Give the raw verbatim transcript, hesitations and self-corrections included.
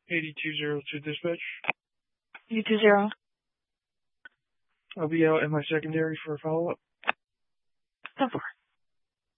eighty-two zero two dispatch. U two zero. I'll be out in my secondary for a follow-up. Go for it.